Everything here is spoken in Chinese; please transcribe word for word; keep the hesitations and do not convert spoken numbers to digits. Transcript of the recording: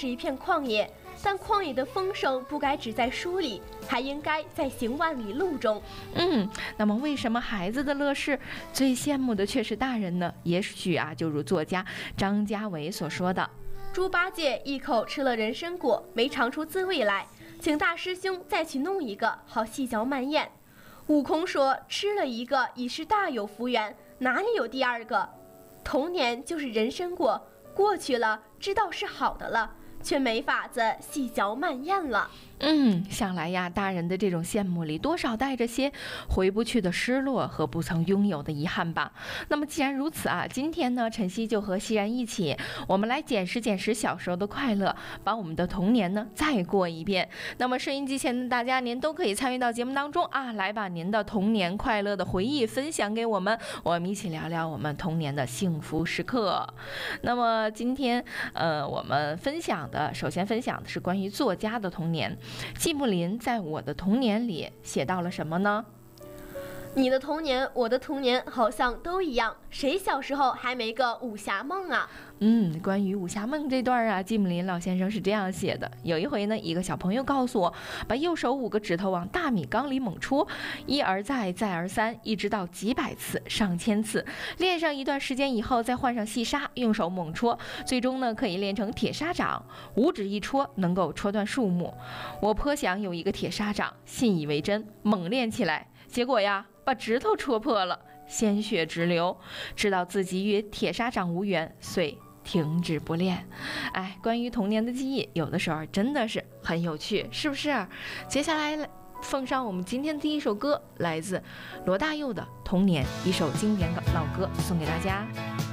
是一片旷野，但旷野的丰盛不该只在书里，还应该在行万里路中。 嗯，那么为什么孩子的乐事最羡慕的却是大人呢？也许啊，就如作家张家伟所说的， 猪八戒一口吃了人参果，没尝出滋味来，请大师兄再去弄一个，好细嚼慢咽。悟空说，吃了一个已是大有福缘，哪里有第二个？童年就是人参果，过去了知道是好的了，却没法子细嚼慢咽了。 嗯，想来呀，大人的这种羡慕里多少带着些回不去的失落和不曾拥有的遗憾吧。那么既然如此啊，今天呢，晨曦就和熙然一起，我们来捡拾捡拾小时候的快乐，把我们的童年呢再过一遍。那么收音机前的大家，您都可以参与到节目当中啊，来把您的童年快乐的回忆分享给我们，我们一起聊聊我们童年的幸福时刻。那么今天呃，我们分享的，首先分享的是关于作家的童年。季慕林在我的童年里写到了什么呢？ 你的童年，我的童年好像都一样，谁小时候还没个武侠梦啊？ 嗯，关于武侠梦这段啊，季慕林老先生是这样写的：有一回呢，一个小朋友告诉我，把右手五个指头往大米缸里猛戳，一而再，再而三，一直到几百次、上千次，练上一段时间以后，再换上细沙，用手猛戳，最终呢可以练成铁砂掌，五指一戳能够戳断树木。我颇想有一个铁砂掌，信以为真，猛练起来，结果呀，把指头戳破了，鲜血直流，知道自己与铁砂掌无缘，遂停止不练。哎，关于童年的记忆，有的时候真的是很有趣，是不是？接下来奉上我们今天的第一首歌，来自罗大佑的《童年》，一首经典的老歌，送给大家。